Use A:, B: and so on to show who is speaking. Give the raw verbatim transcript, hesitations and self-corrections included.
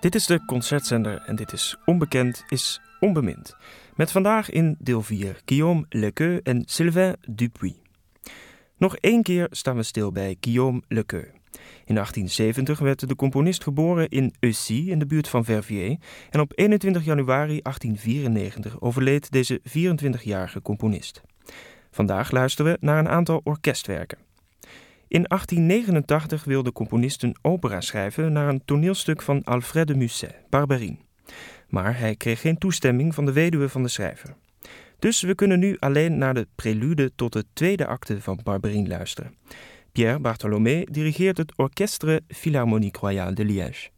A: Dit is de Concertzender en dit is Onbekend is Onbemind. Met vandaag in deel vier Guillaume Lequeux en Sylvain Dupuis. Nog één keer staan we stil bij Guillaume Lequeux. In achttien zeventig werd de componist geboren in Ussy in de buurt van Verviers en op eenentwintig januari achttien vierennegentig overleed deze vierentwintigjarige componist. Vandaag luisteren we naar een aantal orkestwerken. In achttien negenentachtig wilde de componist een opera schrijven naar een toneelstuk van Alfred de Musset, Barberin. Maar hij kreeg geen toestemming van de weduwe van de schrijver. Dus we kunnen nu alleen naar de prelude tot de tweede acte van Barberin luisteren. Pierre Bartholomé dirigeert het Orchestre Philharmonique Royale de Liège.